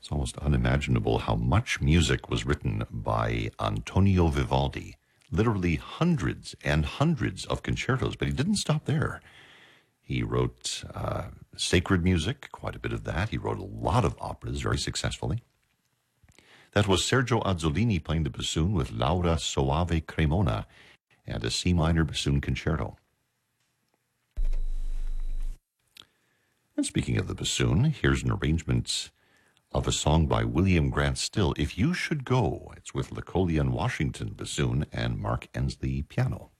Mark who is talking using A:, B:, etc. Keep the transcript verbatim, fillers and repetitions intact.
A: It's almost unimaginable how much music was written by Antonio Vivaldi. Literally hundreds and hundreds of concertos, but he didn't stop there. He wrote uh, sacred music, quite a bit of that. He wrote a lot of operas very successfully. That was Sergio Azzolini playing the bassoon with Laura Soave Cremona and a C minor bassoon concerto. And speaking of the bassoon, here's an arrangement of a song by William Grant Still, If You Should Go. It's with Lacolian Washington bassoon and Mark Ensley piano.